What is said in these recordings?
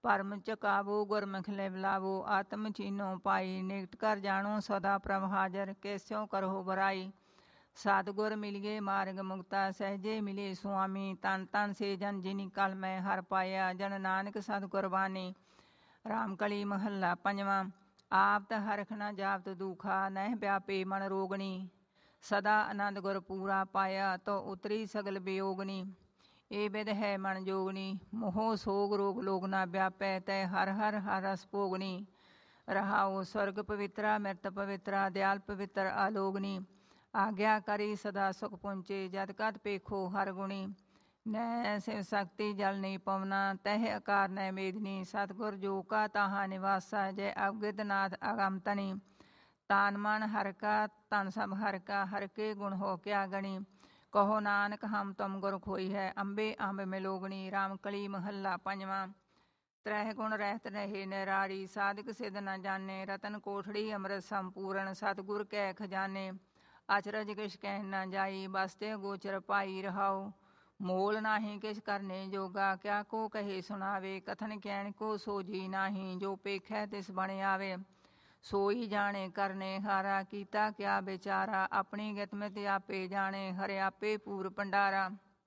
परम चकावो गुरमुख ले बुलावो, आत्म चीनो पाई, निकट कर जानो सदा प्रभ हाजर, कैस्यों करो बराई। सतगुर मिलिए मार्ग मुक्ता, सहजे मिले सुआमी, तन तन से जन जिनी कल मैं हर पाया, जन नानक सतगुर बानी। रामकली महला पंजवां। आप त हरख न जापत दुखा, नह व्यापे मन रोगणी, सदा आनंद गुर पूरा पाया, तो उतरी सगल वियोगनी। ए विद है मन जोगनी, मोह सोग रोग लोग ना व्यापै, तय हर हर हर रस भोगनी। रहाओ स्वर्ग पवित्रा मृत पवित्रा, दयाल पवित्र आलोगनी। आज्ञा करी सदा सुख पुंचे, जद कत पेखो हर गुणी। न शिव शक्ति जल नहीं पवना, तह आकार न मेदनी, सतगुर जो का ताहा निवासा, जय अवगित नाथ अगम तनी। तान मन हर का तन सब हर का, हर के गुण हो क्या गणी। कहो नानक हम तुम गुर खोई है, अंबे अंब मिलोगणी। रामकली महला पंजवां। त्रह गुण रहत रहे निरारी, साधक सिद्ध न जाने, रतन कोठड़ी अमृत संपूर्ण, सतगुर कै खजाने। अचरज किश कह न जाई, बसते गोचर पाई रहाओ। मोल नाही किश करने जोगा, क्या को कहे सुनावे, कथन कहन को सोझी नाही, जो पेखै तिस बण आवे। सोई जाने करने हारा, कीता क्या बेचारा, अपनी गतमित आपे जाने, हरे आपे पूर भंडारा।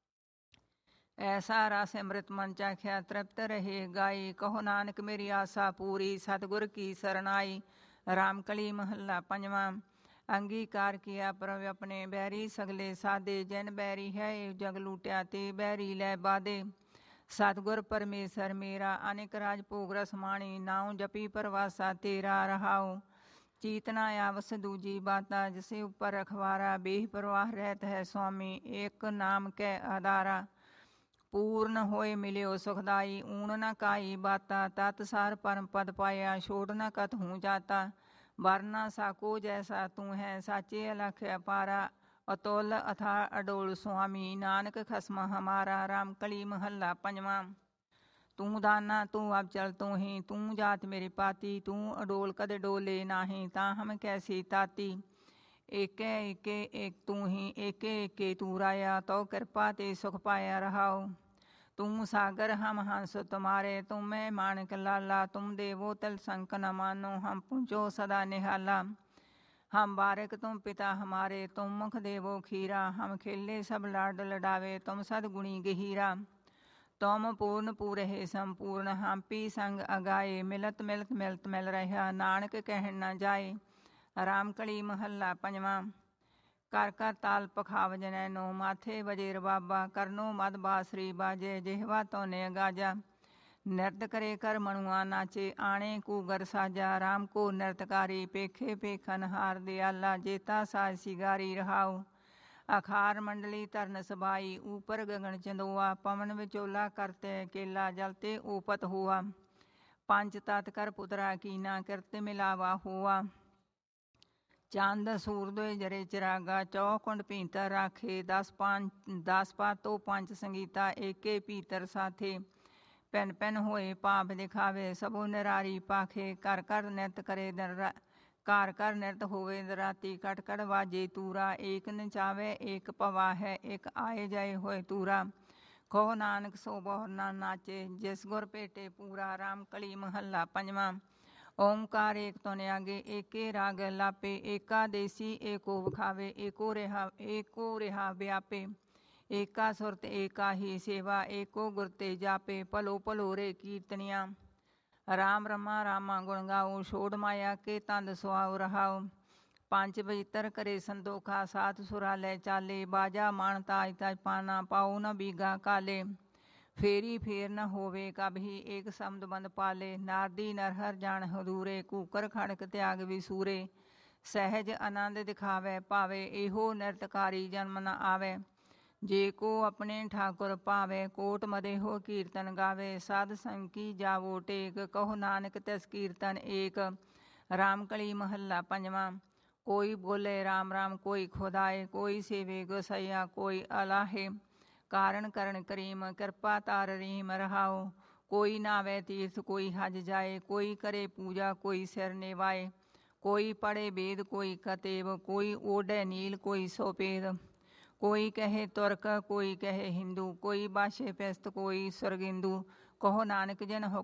ऐसा रस अमृत मन चाख्या, तृप्त रहे गाई, कहो नानक मेरी आशा पूरी, सतगुर की सरनाई। रामकली महला पंजवां। अंगीकार किया प्रभ अपने, बैरी सगले साधे, जैन बैरी है जग लूटिया, ते बैरी लै बाधे। सतगुर परमेश्वर मेरा, अनेक राज भोग रस माणी, नाउ जपी परवासा तेरा रहाओ। चीतना आवस दूजी बाता, जिसे ऊपर रखवारा, बेह परवाह रहत है स्वामी, एक नाम कै आधारा। पूर्ण होए मिलियो सुखदाई, ऊण न काई बाता, तत सार परम पद पाया, छोड़ न कत हूँ जाता। वरना साको जैसा तू है, साचे अलख अपारा, अतुल अथा अडोल स्वामी, नानक खसम हमारा। रामकली महला पंजवां। तू दाना तू अब चल तू ही, तू जात मेरी पाती, तू अडोल कद डोले नाही, ता हम कैसी ताती। एके एके एक तू ही, एके एके तू राया, तो कृपा ते सुख पाया रहाओ। तुम सागर हम हंस तुम्हारे, तुम मैं माणक लाला, तुम देवो तिल संक न मानो, हम पूजो सदा निहाला। हम बारक तुम पिता हमारे, तुम मुख देवो खीरा, हम खेले सब लाड लडावे, तुम सदगुणी गहीरा। तुम पूर्ण पूरे संपूर्ण, हम पी संग अगाए, मिलत मिलत मिलत मिल रहा, नानक कह न जाए। रामकली महला पंजवां। कर कर ताल पखाव जनैनो, माथे बजेर बाबा, करनो मद बासरी बाजे, जिहवा तो ने गाजा। नृत्य करे कर मनुआ नाचे, आणे कूगर साजा, राम को नृतकारी, पेखे पेखन हार दयाला, जेता साज सिगारी रहाओ। अखार मंडली तरन सबाई, ऊपर गगन चंदोआ, पवन विचोला करते केला, जलते ओपत हुआ। पंच तत् कर पुतरा कीना, कृत मिलावा हुआ। चंद सूरदय जरे चिरागा, चौकुंड पीतर राखे, 10 पातो पंच संगीता, एके पीतर साथे। पैन पैन होए पाप दिखावे, सबो निरारी पाखे, कर कर नृत करे कार कर नृत होवे राती, कट कट वाजे तूरा, एक नचावे एक पवा है, एक आए जाए होए तूरा। कहो नानक सो बहुर ना नाचे, जिस गुर पेटे पूरा। रामकली महला पंजवां। ओंकार एक तो न्यागे, एके राग लापे, एका देसी एको विखावे, एको रिहा व्यापे। एका सुरत एका ही सेवा, एको गुरते जापे, पलो पलो रे कीर्तनिया। राम रमा रामा गुण गाओ, छोड़ माया के तंद सुहाओ रहाओ। पंच बजितर करे संदोखा, सात सुरा लै चाले, बाजा मान ताज ताज पाना, पाओ न बीगा काले। फेरी फेर न होवे कभी, एक समद बंद पाले, नारदी नरहर जान हदूरे, कूकर खड़क त्याग विसूरे। सहज आनंद दिखावे पावे, एहो नृतकारी जन्म न आवे। जे को अपने ठाकुर पावे, कोट मदे हो कीर्तन गावे, साध संग की जावो टेक, कहो नानक तिस कीर्तन एक। रामकली महला पंजवां। कोई बोले राम राम कोई खुदाए, कोई सेवे गोसैया कोई अलाहे। कारण करण करीम कृपा तार रीम रहाओ। कोई नावे तीर्थ कोई हज जाए, कोई करे पूजा कोई सिर निवाए। कोई पढ़े वेद कोई कतेब, कोई ओढ़े नील कोई सोपेद। कोई कहे तुर्क कोई कहे हिंदू, कोई बाशे पिस्त कोई सुरगिंदू। कहो नानक जिन